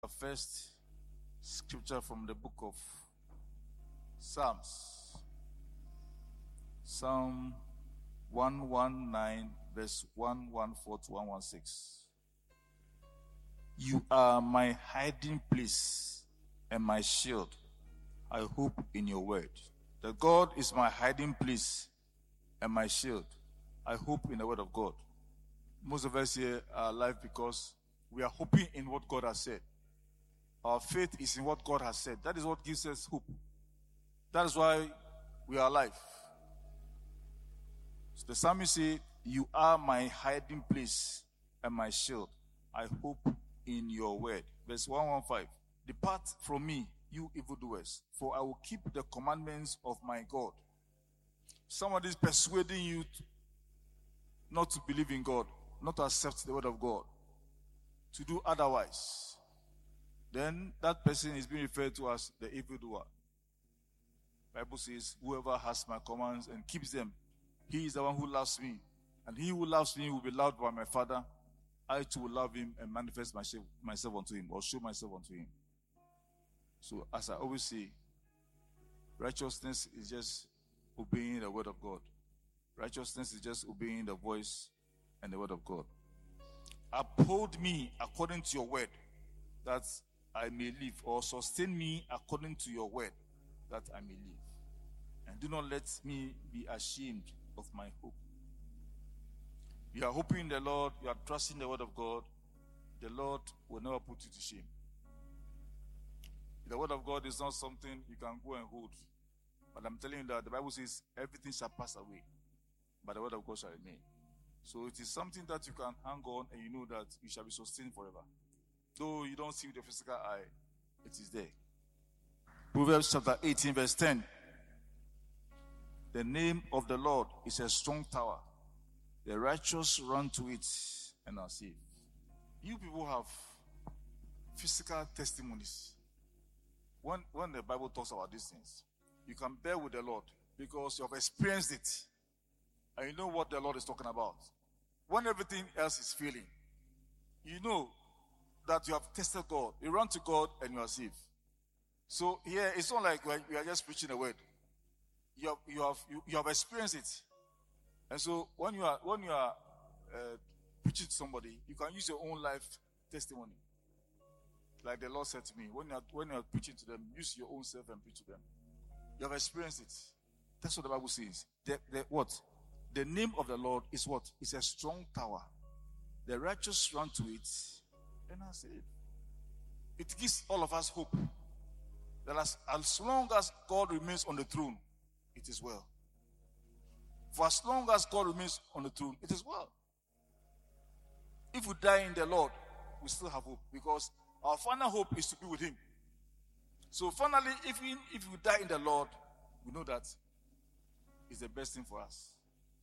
The first scripture from the book of Psalms. Psalm 119, verse 114 to 116. You are my hiding place and my shield. I hope in your word. That God is my hiding place and my shield. I hope in the word of God. Most of us here are alive because we are hoping in what God has said. Our faith is in what God has said. That is what gives us hope. That is why we are alive. So the psalmist said, you are my hiding place and my shield. I hope in your word. Verse 115. Depart from me, you evildoers, for I will keep the commandments of my God. Somebody is persuading you not to believe in God, not to accept the word of God, to do otherwise. Then that person is being referred to as the evildoer. Bible says, whoever has my commands and keeps them, he is the one who loves me. And he who loves me will be loved by my Father. I too will love him and manifest myself unto him, or show myself unto him. So as I always say, righteousness is just obeying the word of God. Righteousness is just obeying the voice and the word of God. Uphold me according to your word, that I may live, or sustain me according to your word, that I may live. And do not let me be ashamed of my hope. You are hoping in the Lord, you are trusting the word of God, the Lord will never put you to shame. The word of God is not something you can go and hold. But I'm telling you that the Bible says everything shall pass away, but the word of God shall remain. So it is something that you can hang on and you know that you shall be sustained forever. Though you don't see with the physical eye, it is there. Proverbs chapter 18 verse 10. The name of the Lord is a strong tower. The righteous run to it and are saved. You people have physical testimonies. When the Bible talks about these things, you can bear with the Lord because you have experienced it. And you know what the Lord is talking about. When everything else is failing, you know that you have tested God. You run to God and you are saved. So here, it's not like we are just preaching the word. You have experienced it. And so when you are preaching to somebody, you can use your own life testimony. Like the Lord said to me, when you are preaching to them, use your own self and preach to them. You have experienced it. That's what the Bible says. The name of the Lord is what? It's a strong tower. The righteous run to it and are saved. It gives all of us hope that as long as God remains on the throne, it is well. For as long as God remains on the throne, it is well. If we die in the Lord, we still have hope because our final hope is to be with Him. So finally, if we die in the Lord, we know that it's the best thing for us.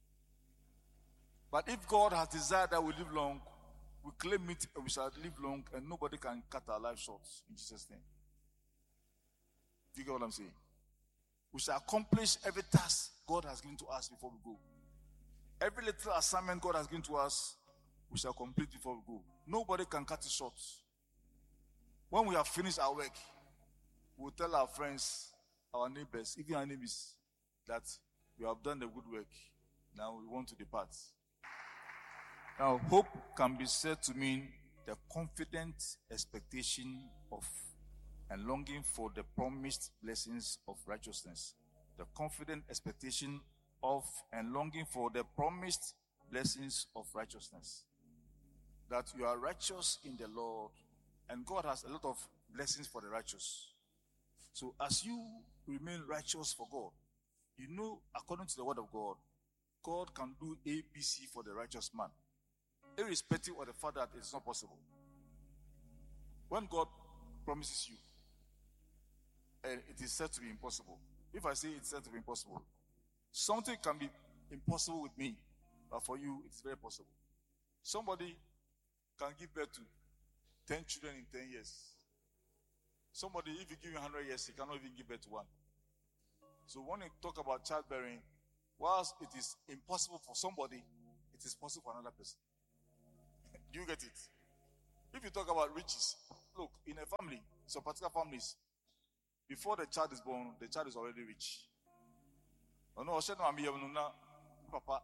But if God has desired that we live long, we claim it and we shall live long and nobody can cut our life short in Jesus' name. Do you get what I'm saying? We shall accomplish every task God has given to us before we go. Every little assignment God has given to us, we shall complete before we go. Nobody can cut it short. When we have finished our work, we'll tell our friends, our neighbors, even our enemies, that we have done the good work. Now we want to depart. Now, hope can be said to mean the confident expectation of and longing for the promised blessings of righteousness. The confident expectation of and longing for the promised blessings of righteousness. That you are righteous in the Lord, and God has a lot of blessings for the righteous. So as you remain righteous for God, you know, according to the word of God, God can do A, B, C for the righteous man. Irrespective of the fact that it's not possible. When God promises you, and it is said to be impossible. If I say it's said to be impossible, something can be impossible with me, but for you, it's very possible. Somebody can give birth to 10 children in 10 years. Somebody, if you give him 100 years, he cannot even give birth to one. So when you talk about childbearing, whilst it is impossible for somebody, it is possible for another person. Do you get it? If you talk about riches, look, in a family, some particular families, before the child is born, the child is already rich. No, Papa,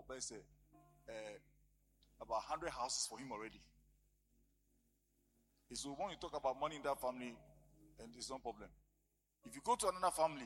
about 100 houses for him already. So when you talk about money in that family, and it's no problem. If you go to another family,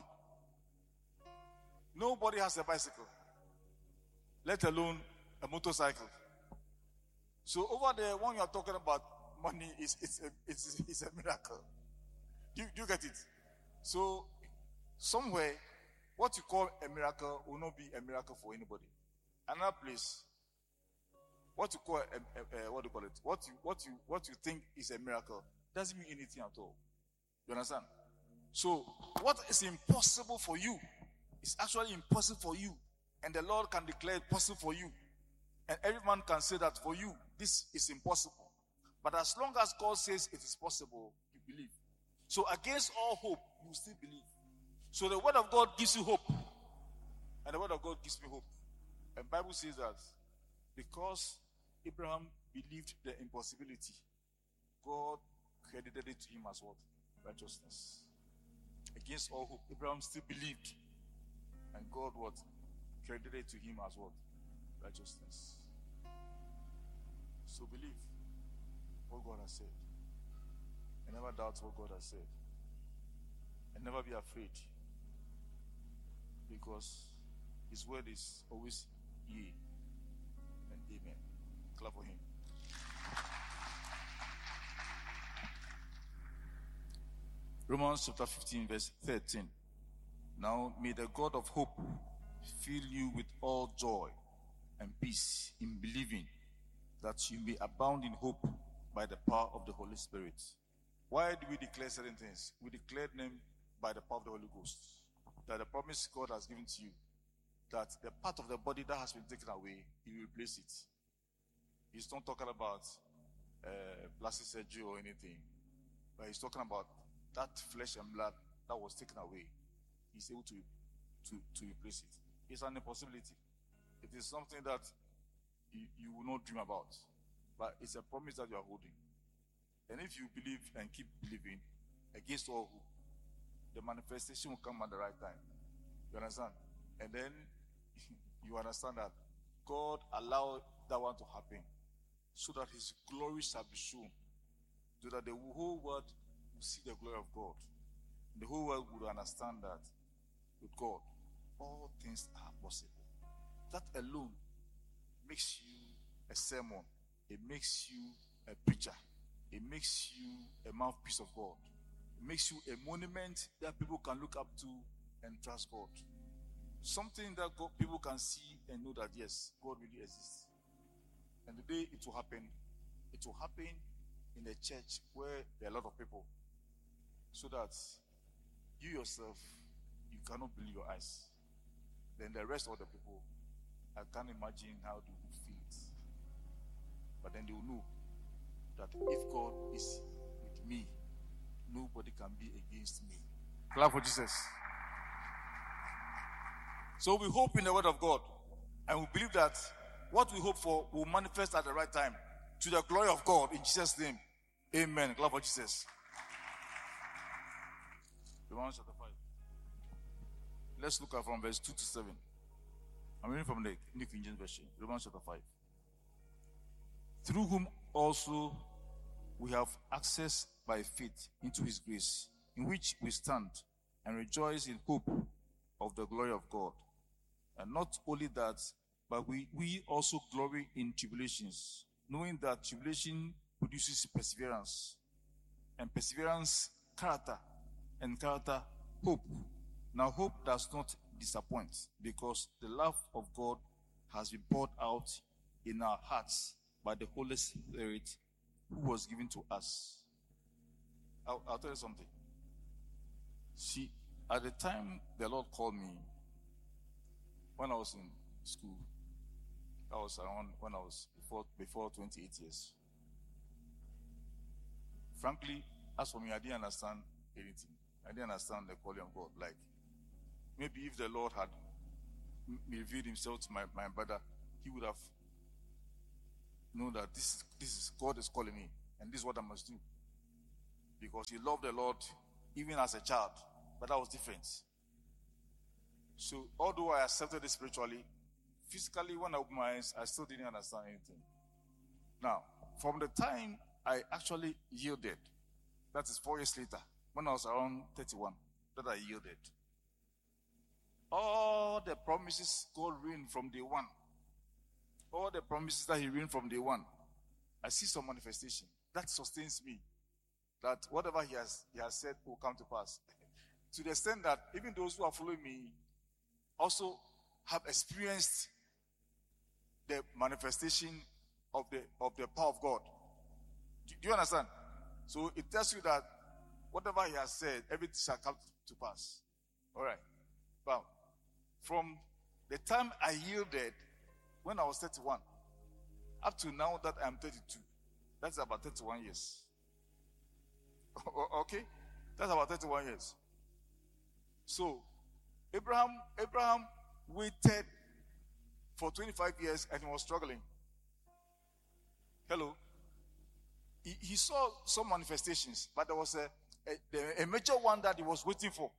nobody has a bicycle, let alone a motorcycle. So over there, when you are talking about money, it's a miracle. Do you get it? So somewhere, what you call a miracle will not be a miracle for anybody. Another place, what you call what do you call it? What you think is a miracle doesn't mean anything at all. You understand? So what is impossible for you is actually impossible for you, and the Lord can declare it possible for you. And every man can say that for you, this is impossible. But as long as God says it is possible, you believe. So against all hope, you still believe. So the word of God gives you hope. And the word of God gives me hope. And the Bible says that because Abraham believed the impossibility, God credited it to him as what? Righteousness. Against all hope, Abraham still believed. And God what? Credited it to him as what? Righteousness. So believe what God has said. And never doubt what God has said. And never be afraid. Because his word is always yea and amen. Clap for him. Romans chapter 15 verse 13. Now may the God of hope fill you with all joy and peace in believing, that you may abound in hope by the power of the Holy Spirit. Why do we declare certain things? We declare them by the power of the Holy Ghost. That the promise God has given to you, that the part of the body that has been taken away, He will replace it. He's not talking about plastic surgery or anything, but He's talking about that flesh and blood that was taken away. He's able to replace it. It's an impossibility. It is something that you will not dream about, but it's a promise that you are holding. And if you believe and keep believing against all hope, the manifestation will come at the right time. You understand? And then you understand that God allowed that one to happen so that His glory shall be shown, so that the whole world will see the glory of God. The whole world will understand that with God, all things are possible. That alone makes you a sermon. It makes you a preacher. It makes you a mouthpiece of God. It makes you a monument that people can look up to and trust God. Something that people can see and know that yes, God really exists. And the day it will happen in a church where there are a lot of people, so that you yourself, you cannot believe your eyes. Then the rest of the people, I can't imagine how they will feel it. But then they will know that if God is with me, nobody can be against me. Clap for Jesus. So we hope in the word of God, and we believe that what we hope for will manifest at the right time to the glory of God in Jesus' name. Amen. Clap for Jesus. Romans chapter 5. Let's look at from verse 2 to 7. I'm reading from the New King James Version. Romans chapter 5. Through whom also we have access by faith into His grace, in which we stand and rejoice in hope of the glory of God. And not only that, but we also glory in tribulations, knowing that tribulation produces perseverance, and perseverance, character, and character, hope. Now hope does not disappoint, because the love of God has been poured out in our hearts by the Holy Spirit who was given to us. I'll tell you something. See, at the time the Lord called me, when I was in school, that was around when I was before 28 years. Frankly, as for me, I didn't understand anything. I didn't understand the calling of God. Like, maybe if the Lord had revealed Himself to my brother, he would have known that this is God is calling me, and this is what I must do. because he loved the Lord even as a child, but that was different. So although I accepted it spiritually, physically when I opened my eyes, I still didn't understand anything. Now, from the time I actually yielded, that is 4 years later, when I was around 31, that I yielded. All the promises God rained from day one. All the promises that he rained from day one. I see some manifestation. That sustains me. That whatever he has said will come to pass. To the extent that even those who are following me also have experienced the manifestation of the power of God. Do you understand? So it tells you that whatever he has said, everything shall come to pass. All right. Well, from the time I yielded, when I was 31, up to now that I'm 32, that's about 31 years. Okay? That's about 31 years. So, Abraham waited for 25 years and he was struggling. Hello? He saw some manifestations, but there was a major one that he was waiting for.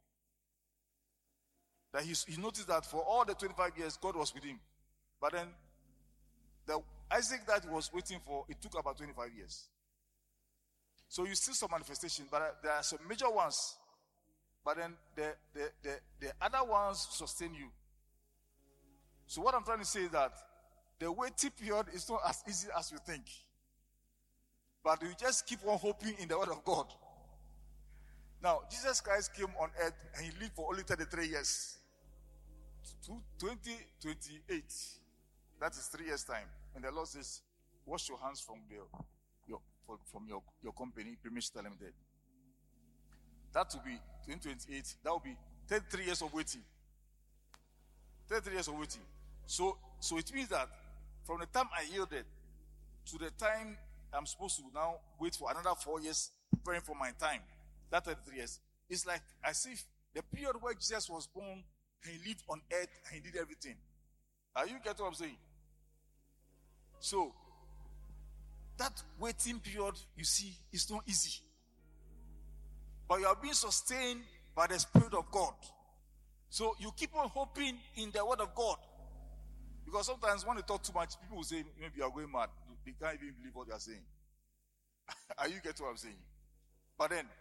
That he noticed that for all the 25 years, God was with him. But then, the Isaac that he was waiting for, it took about 25 years. So you see some manifestation, but there are some major ones. But then the other ones sustain you. So what I'm trying to say is that the waiting period is not as easy as you think. But you just keep on hoping in the word of God. Now, Jesus Christ came on earth and he lived for only 33 years. To 2028. That is 3 years' time. And the Lord says, wash your hands from your company, Premiership Limited. That will be 2028. That will be 33 years of waiting. 33 years of waiting. So it means that from the time I yielded to the time I'm supposed to now wait for another 4 years, preparing for my time, that 33 years, it's like as if the period where Jesus was born, he lived on earth and he did everything. Are you getting what I'm saying? So, that waiting period, you see, is not easy. But you are being sustained by the Spirit of God. So, you keep on hoping in the Word of God. Because sometimes when you talk too much, people will say, maybe you are going mad. They can't even believe what you are saying. Are you getting what I'm saying? But then,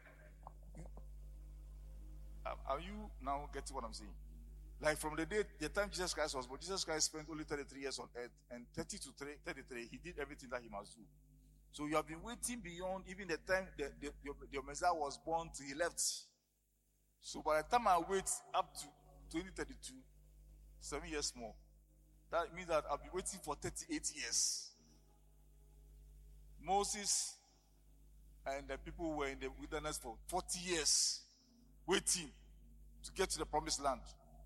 are you now getting what I'm saying? Like from the time Jesus Christ was born, Jesus Christ spent only 33 years on earth, and 30 to 33, he did everything that he must do. So you have been waiting beyond even the time your Messiah was born till he left. So by the time I wait up to 2032, 7 years more, that means that I'll be waiting for 38 years. Moses and the people were in the wilderness for 40 years waiting to get to the promised land.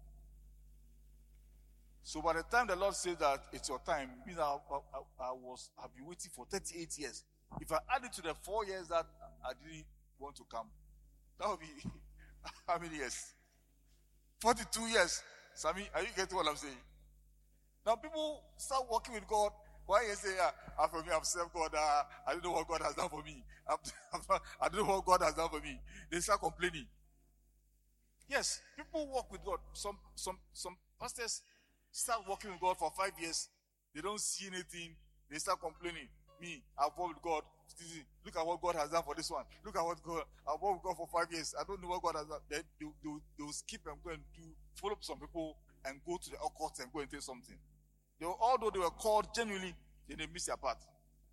So by the time the Lord says that it's your time, it means I've been waiting for 38 years. If I add it to the 4 years that I didn't want to come, that would be how many years? 42 years. Sammy, are you getting what I'm saying? Now people start working with God. Why you say, for me, I've served God. I don't know what God has done for me. I don't know what God has done for me. They start complaining. Yes, people work with God. Some pastors start working with God for 5 years. They don't see anything. They start complaining. Me, I've worked with God. Look at what God has done for this one. Look at what God, I've worked with God for 5 years. I don't know what God has done. Then they'll skip and go and follow up some people and go to the occult and go and tell something. Although they were called genuinely, they miss their part.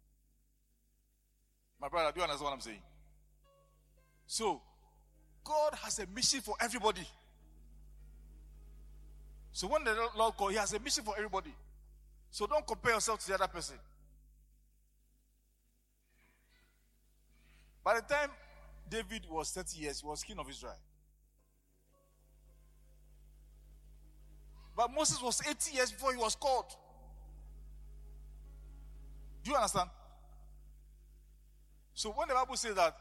My brother, do you understand what I'm saying? So, God has a mission for everybody. So when the Lord calls, he has a mission for everybody. So don't compare yourself to the other person. By the time David was 30 years, he was king of Israel. But Moses was 80 years before he was called. Do you understand? So when the Bible says that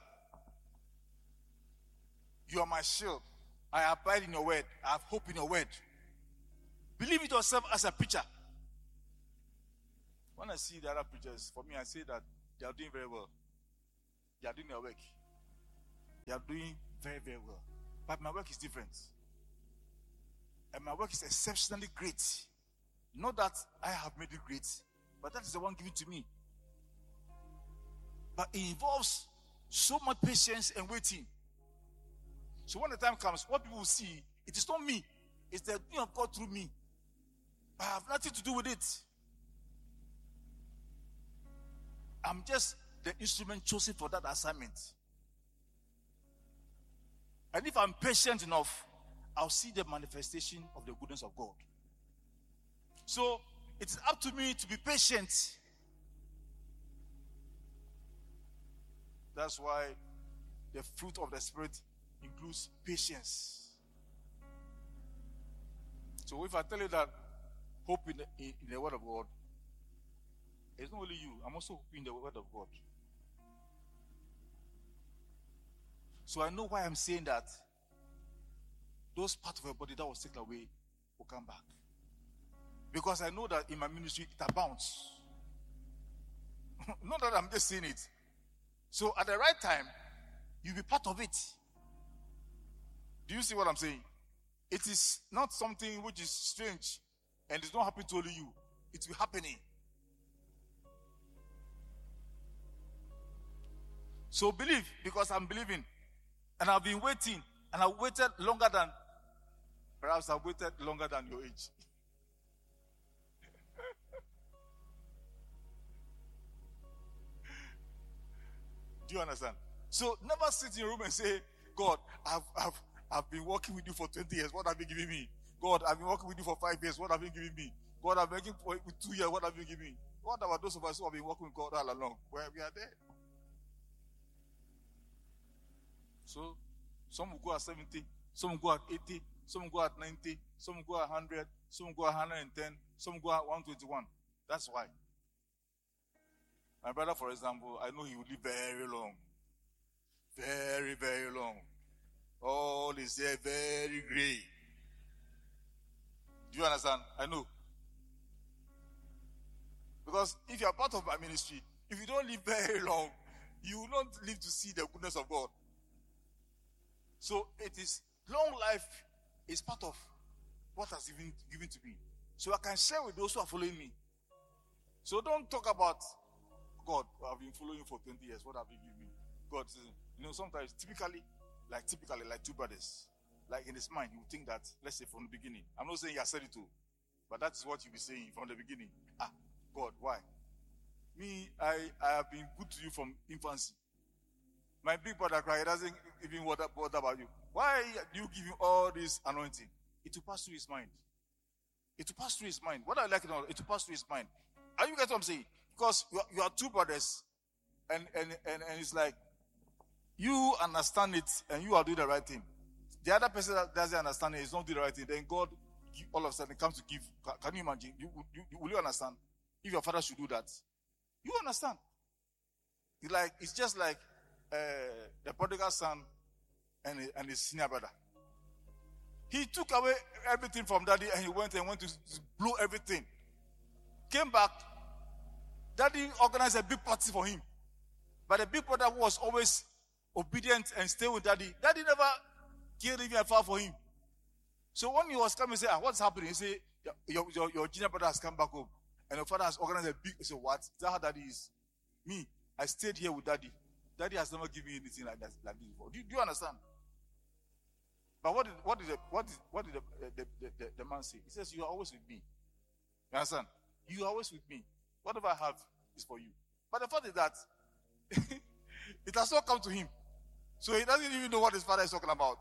you are my shield, I abide in your word, I have hope in your word. Believe it yourself as a preacher. When I see the other preachers, for me, I say that they are doing very well. They are doing their work. They are doing very, very well. But my work is different. And my work is exceptionally great. Not that I have made it great, but that is the one given to me. But it involves so much patience and waiting. So when the time comes, what people will see, it is not me. It's the doing of God through me. I have nothing to do with it. I'm just the instrument chosen for that assignment. And if I'm patient enough, I'll see the manifestation of the goodness of God. So it's up to me to be patient. That's why the fruit of the Spirit includes patience. So if I tell you that hope in the Word of God, it's not only you. I'm also hoping in the Word of God. So I know why I'm saying that. Those parts of your body that was taken away will come back. Because I know that in my ministry it abounds. Not that I'm just saying it. So at the right time, you'll be part of it. Do you see what I'm saying? It is not something which is strange and it's not happening to only you. It will be happening. So believe, because I'm believing. And I've been waiting. And I've waited longer than, perhaps I've waited longer than your age. Do you understand? So never sit in your room and say, God, I've been working with you for 20 years. What have you given me? God, I've been working with you for 5 years. What have you given me? God, I've been working with 2 years. What have you given me? What about those of us who have been working with God all along? Where we are there. So some will go at 70, some will go at 80, some will go at 90, some will go at 100, some will go at 110, some will go at 121. That's why. My brother, for example, I know he will live very long. Very, very long. All his hair very gray. Do you understand? I know. Because if you are part of my ministry, if you don't live very long, you will not live to see the goodness of God. So it is, long life is part of what has been given to me. So I can share with those who are following me. So don't talk about, God, I've been following you for 20 years. What have you given me? God says, sometimes typically like two brothers. Like in his mind, you think that, let's say from the beginning. I'm not saying you said it too, but that is what you'll be saying from the beginning. God, why? Me, I have been good to you from infancy. My big brother cry, he doesn't even bother about you. Why do you give him all this anointing? It will pass through his mind. It will pass through his mind. What I like it all, it will pass through his mind. Are you get what I'm saying? Because you are two brothers, and it's like you understand it and you are doing the right thing. The other person that doesn't understand it is not doing the right thing. Then God all of a sudden comes to give. Can you imagine? Will you understand? If your father should do that, you understand. It's just like the prodigal son and his senior brother. He took away everything from daddy and he went to blow everything. Came back. Daddy organized a big party for him. But the big brother was always obedient and stayed with daddy. Daddy never cared even far for him. So when he was coming, he said, what's happening? He said, your junior brother has come back home. And your father has organized a big, he said, what? Is that how daddy is? Me, I stayed here with daddy. Daddy has never given me anything like this before. Do you understand? But what did the man say? He says, you are always with me. You understand? You are always with me. Whatever I have is for you. But the fact is that it has not come to him. So he doesn't even know what his father is talking about.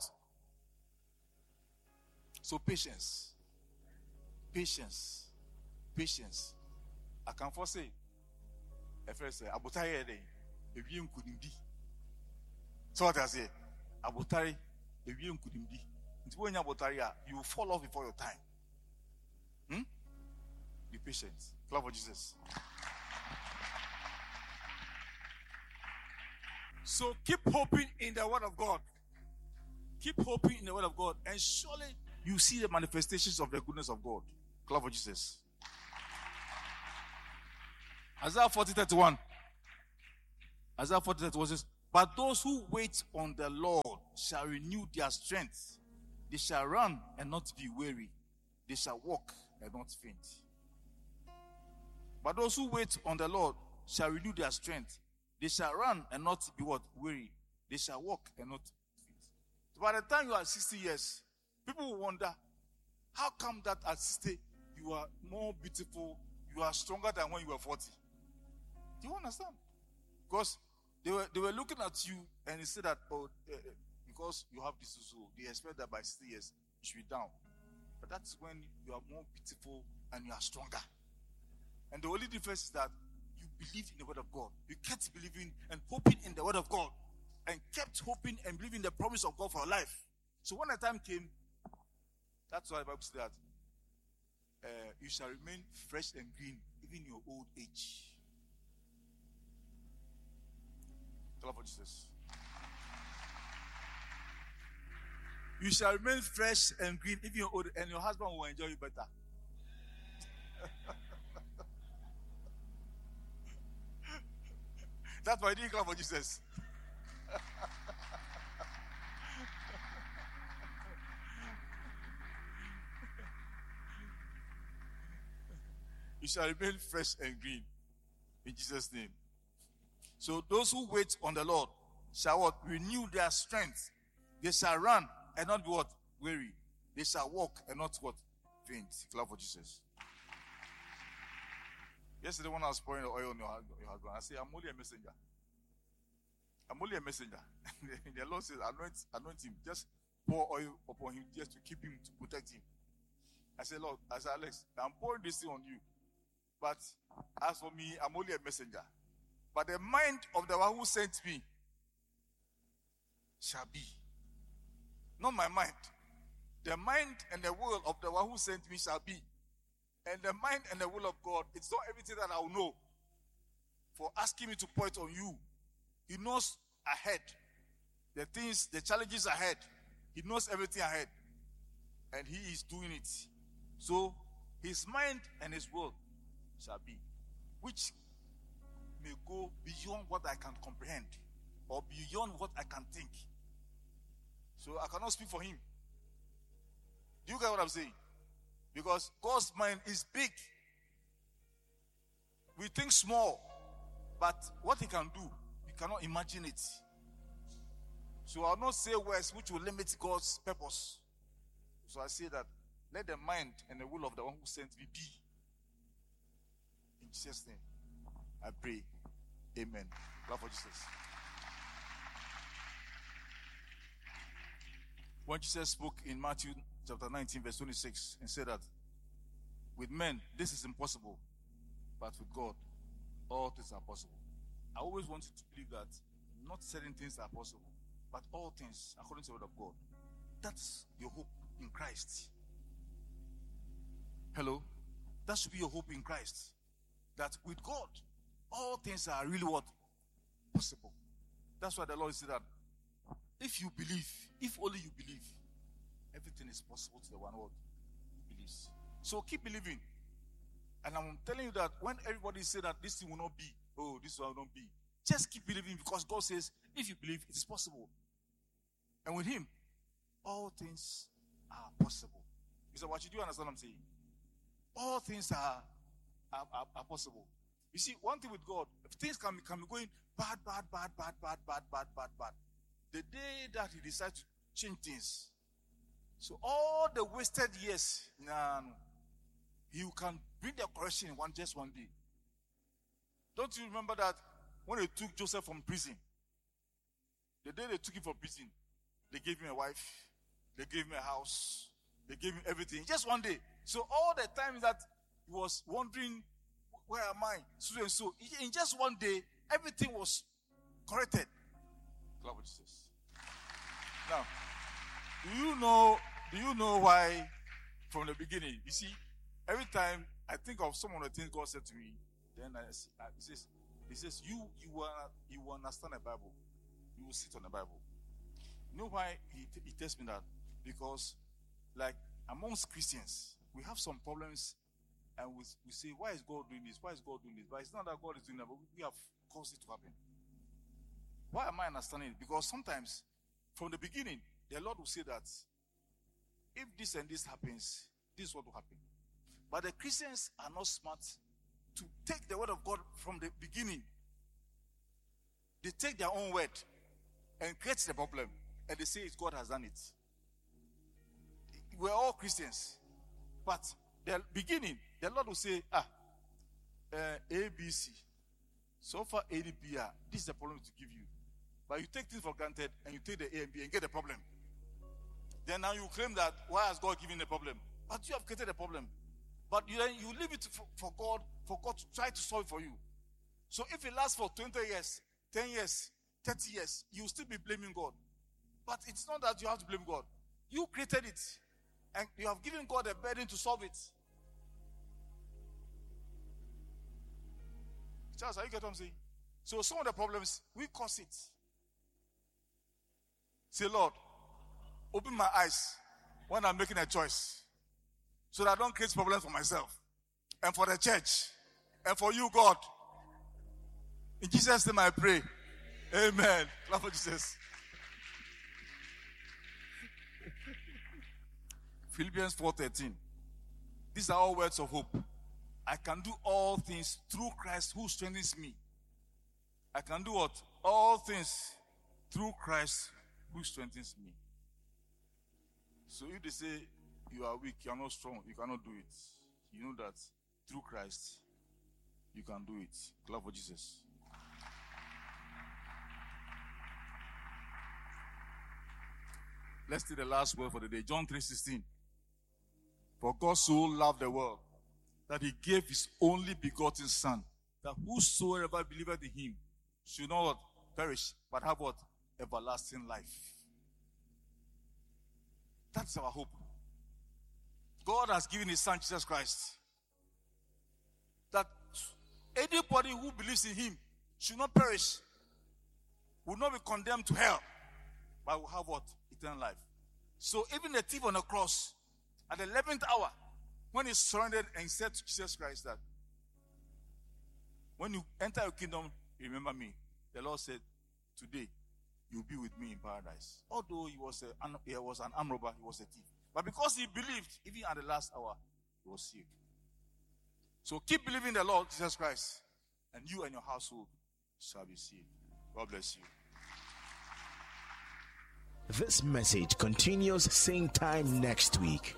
So patience. Patience. Patience. I can foresee. A first say, Abutari day. So what I say? Abutari, you will fall off before your time. Be patient. Clap for Jesus. So keep hoping in the word of God. Keep hoping in the word of God. And surely you see the manifestations of the goodness of God. Clap for Jesus. Isaiah 40:31. Isaiah 40:31 says, But those who wait on the Lord shall renew their strength. They shall run and not be weary. They shall walk and not faint. But those who wait on the Lord shall renew their strength. They shall run and not be what? Weary. They shall walk and not faint. So by the time you are 60 years, people will wonder, how come that at 60 you are more beautiful, you are stronger than when you were 40? Do you understand? Because they were looking at you and they said that, because you have this so they expect that by 60 years you should be down. But that's when you are more beautiful and you are stronger. And the only difference is that you believe in the word of God. You kept believing and hoping in the word of God, and kept hoping and believing the promise of God for your life. So when the time came, that's why the Bible says that you shall remain fresh and green even in your old age. Clap for Jesus. You shall remain fresh and green even your old, and your husband will enjoy you better. That's why I didn't clap for Jesus. You shall remain fresh and green in Jesus' name. So those who wait on the Lord shall what? Renew their strength. They shall run and not be what? Weary. They shall walk and not what? Faint. Clap for Jesus. Yesterday when I was pouring the oil on your husband, I said, I'm only a messenger. I'm only a messenger. The Lord says, anoint him. Just pour oil upon him just to keep him, to protect him. I said, Lord, I said, Alex, I'm pouring this thing on you. But as for me, I'm only a messenger. But the mind of the one who sent me shall be. Not my mind. The mind and the will of the one who sent me shall be. And the mind and the will of God, it's not everything that I will know. For asking me to point on you. He knows ahead. The things, the challenges ahead. He knows everything ahead. And he is doing it. So, his mind and his will shall be. Which may go beyond what I can comprehend. Or beyond what I can think. So, I cannot speak for him. Do you get what I'm saying? Because God's mind is big. We think small. But what he can do, we cannot imagine it. So I'll not say words which will limit God's purpose. So I say that let the mind and the will of the one who sent me be. In Jesus' name, I pray. Amen. Clap for Jesus. When Jesus spoke in Matthew chapter 19, verse 26, and said that with men, this is impossible, but with God, all things are possible. I always want you to believe that not certain things are possible, but all things, according to the word of God. That's your hope in Christ. Hello? That should be your hope in Christ. That with God, all things are really what? Possible. That's why the Lord said that if you believe, if only you believe, everything is possible to the one who believes. So keep believing. And I'm telling you that when everybody say that this thing will not be, oh, this will not be, just keep believing, because God says, if you believe, it is possible. And with him, all things are possible. You say, what you do understand what I'm saying? All things are possible. You see, one thing with God, if things can be going bad. The day that he decides to change things, so all the wasted years, he can bring the correction in just one day. Don't you remember that when they took Joseph from prison, the day they took him from prison, they gave him a wife, they gave him a house, they gave him everything. Just one day. So all the time that he was wondering, where am I? So and so. In just one day, everything was corrected. Clap for Jesus. Now, do you know why from the beginning? You see, every time I think of some of the things God said to me, then he says, you will understand the Bible. You will sit on the Bible. You know why he tells me that? Because, like, amongst Christians, we have some problems, and we say, why is God doing this? Why is God doing this? But it's not that God is doing that, but we have caused it to happen. Why am I understanding it? Because sometimes, from the beginning, the Lord will say that if this and this happens, this is what will happen. But the Christians are not smart to take the word of God from the beginning. They take their own word and create the problem, and they say God has done it. We're all Christians, but the beginning, the Lord will say, ABC. So far, ADPR, this is the problem to give you. But you take things for granted, and you take the A and B and get the problem. Then now you claim that, why has God given the problem? But you have created a problem. But you leave it for God to try to solve it for you. So if it lasts for 20 years, 10 years, 30 years, you will still be blaming God. But it's not that you have to blame God. You created it. And you have given God a burden to solve it. Charles, are you getting what I'm saying? So some of the problems, we cause it. Say, Lord, open my eyes when I'm making a choice, so that I don't create problems for myself and for the church and for you, God. In Jesus' name I pray. Amen. Clap for Jesus. Philippians 4:13. These are all words of hope. I can do all things through Christ who strengthens me. I can do what? All things through Christ who strengthens me. So if they say you are weak, you are not strong, you cannot do it, you know that through Christ you can do it. Clap for Jesus. Let's take the last word for the day. John 3:16. For God so loved the world that he gave his only begotten Son, that whosoever believeth in him should not perish, but have what? Everlasting life. That's our hope. God has given his Son, Jesus Christ, that anybody who believes in him should not perish, will not be condemned to hell, but will have what? Eternal life. So even the thief on the cross, at the 11th hour, when he surrendered and said to Jesus Christ that, when you enter your kingdom, remember me. The Lord said, today, you'll be with me in paradise. Although he was an armed robber, he was a thief. But because he believed, even at the last hour, he was saved. So keep believing in the Lord Jesus Christ, and you and your household shall be saved. God bless you. This message continues same time next week.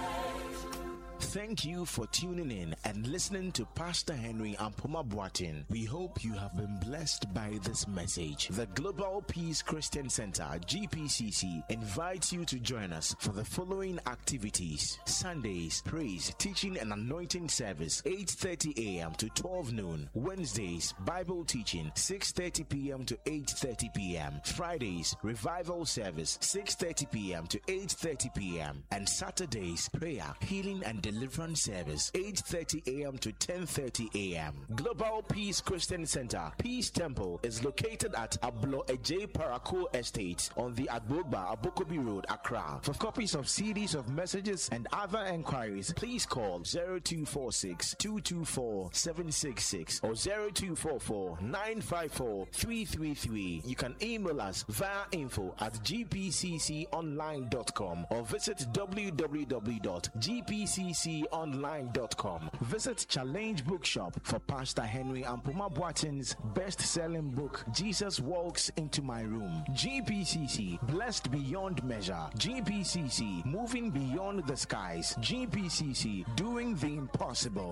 Thank you for tuning in and listening to Pastor Henry Ampoma Boateng. We hope you have been blessed by this message. The Global Peace Christian Center, GPCC, invites you to join us for the following activities. Sundays, praise, teaching and anointing service, 8:30 a.m. to 12 noon. Wednesdays, Bible teaching, 6:30 p.m. to 8:30 p.m. Fridays, revival service, 6:30 p.m. to 8:30 p.m. And Saturdays, prayer, healing and deliverance service, 8:30 a.m. to 10:30 a.m. Global Peace Christian Center, Peace Temple, is located at Ablo Eje Parako Estate on the Agbogba Abokobi Road, Accra. For copies of CDs of messages and other enquiries, please call 0246 224 766 or 0244 954 333. You can email us via info@gpcconline.com or visit www.gpcconline.com. Visit Challenge Bookshop for Pastor Henry Ampoma Boateng's best-selling book, Jesus Walks Into My Room. GPCC, blessed beyond measure. GPCC, moving beyond the skies. GPCC, doing the impossible.